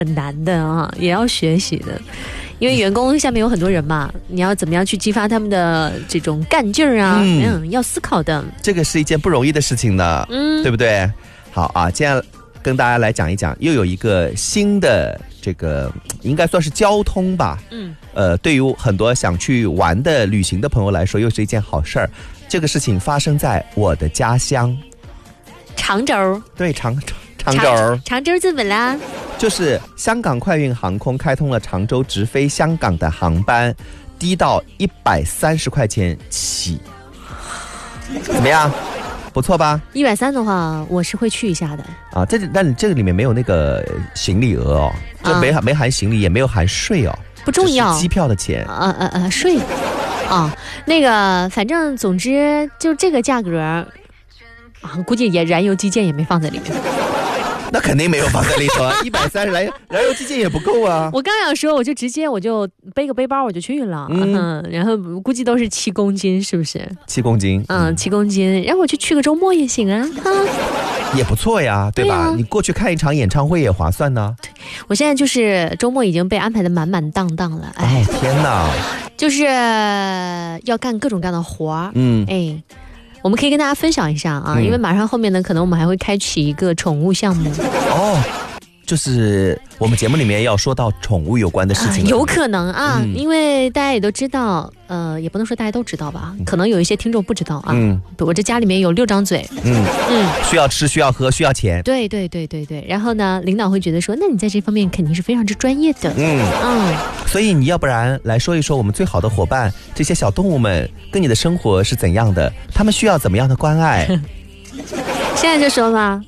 很难的啊，也要学习的。因为员工下面有很多人嘛，你要怎么样去激发他们的这种干劲儿啊？要思考的。 这个是一件不容易的事情呢，对不对？好啊，接下来跟大家来讲一讲，又有一个新的这个应该算是交通吧。对于很多想去玩的旅行的朋友来说，又是一件好事儿。这个事情发生在我的家乡常州。对， 常州。 常州怎么啦？ 就是香港快运航空开通了常州直飞香港的航班，低到130块钱起，怎么样？不错吧？130的话，我是会去一下的啊。但这个里面没有那个行李额哦，就没含行李，也没有含税哦， 不重要。 机票的钱税啊，那个反正总之就这个价格啊，估计也燃油基建也没放在里面。 那肯定没有放在里头啊，130燃油基建也不够啊。 我刚想说，我就直接背个背包我就去了，然后估计都是7公斤，是不是 ？7公斤 ，7公斤，然后我去个周末也行啊， 也不错呀，对吧？你过去看一场演唱会也划算呢。 对，我现在就是周末已经被安排的满满当当了， 哎，天哪， 就是要干各种各样的活儿，我们可以跟大家分享一下啊，因为马上后面呢，可能我们还会开启一个宠物项目哦，就是我们节目里面要说到宠物有关的事情， 有可能啊，因为大家也都知道，也不能说大家都知道吧，可能有一些听众不知道啊。我这家里面有6张嘴， 需要吃，需要喝，需要钱。 对。然后呢，领导会觉得说，那你在这方面肯定是非常之专业的。 所以你要不然来说一说我们最好的伙伴，这些小动物们跟你的生活是怎样的？他们需要怎么样的关爱？ 现在就说吗？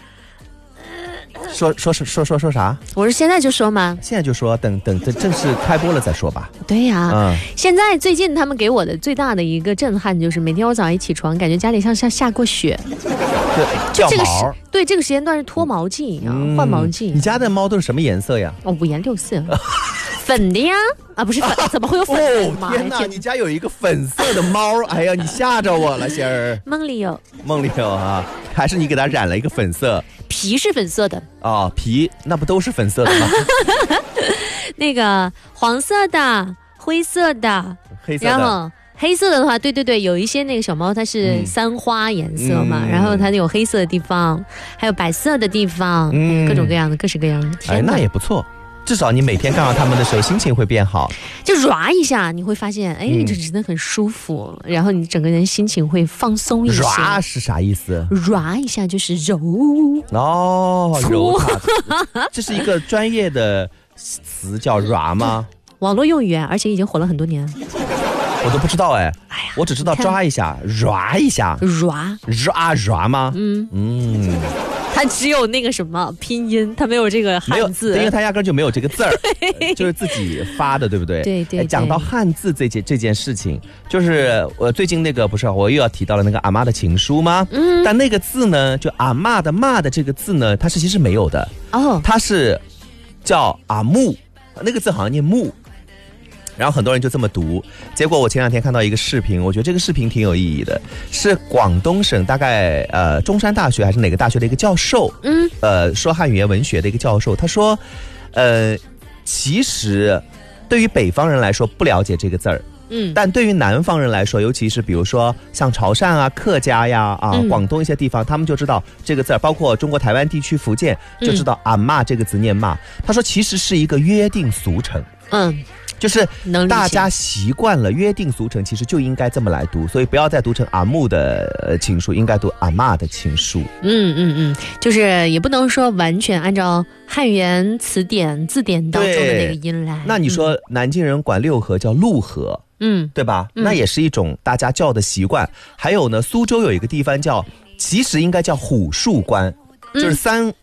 说啥？ 我说现在就说吗？ 现在就说，等正式开播了再说吧。 对呀，现在最近他们给我的最大的一个震撼就是，每天我早上一起床，感觉家里像下过雪。 掉毛。 对，这个时间段是脱毛季啊，换毛季。 你家的猫都是什么颜色呀 ？5颜6色。粉的呀？不是粉，怎么会有粉的？ 天哪，你家有一个粉色的猫，哎呀，你吓着我了，仙儿。 梦里有啊，还是你给它染了一个粉色？ 皮是粉色的啊，皮那不都是粉色的吗？ 那个黄色的、灰色的、 黑色的， 然后黑色的话，对，有一些那个小猫它是3花颜色嘛，然后它有黑色的地方，还有白色的地方，各种各样的，各式各样的。 哎，那也不错。至少你每天看到他们的时候心情会变好， 就抓一下你会发现，这真的很舒服，然后你整个人心情会放松一些。 抓是啥意思？ 抓一下就是揉揉它，这是一个专业的词叫抓吗？ 网络用语，而且已经火了很多年。 我都不知道哎呀，我只知道抓一下，抓一下，抓吗？它只有那个什么拼音，它没有这个汉字， 因为它压根就没有这个字儿，就是自己发的，对不对？ 对。 讲到汉字这件事情，就是我最近那个不是我又要提到了那个阿嬷的情书吗？但那个字呢，就阿嬷的嬷的这个字呢，它是其实没有的它是叫阿木，那个字好像念木。然后很多人就这么读，结果我前2天看到一个视频，我觉得这个视频挺有意义的，是广东省大概中山大学还是哪个大学的一个教授，说汉语言文学的一个教授，他说，其实对于北方人来说不了解这个字儿，但对于南方人来说，尤其是比如说像潮汕啊、客家呀、广东一些地方，他们就知道这个字儿，包括中国台湾地区、福建就知道阿嬷这个字念骂。他说其实是一个约定俗成，就是大家习惯了约定俗成，其实就应该这么来读，所以不要再读成阿木的情书，应该读阿嬷的情书。 就是也不能说完全按照汉语言词典字典当中的那个音来。 那你说南京人管六合叫陆河，对吧？那也是一种大家叫的习惯。还有呢，苏州有一个地方其实应该叫虎树关。就是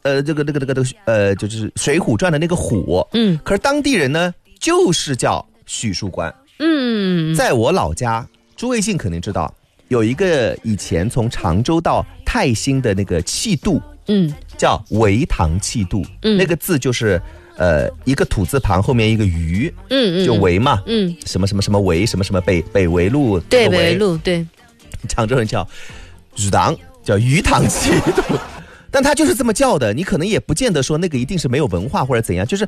就是《水浒传》的那个虎，可是当地人呢就是叫许树关。在我老家，朱卫信肯定知道，有一个以前从常州到泰兴的那个气渡，叫围塘气渡，那个字就是一个土字旁后面一个鱼，就围嘛，什么什么什么围，什么什么北围路， 对，北围路，对， 常州人叫鱼塘，叫鱼塘气渡。但他就是这么叫的，你可能也不见得说那个一定是没有文化或者怎样，就是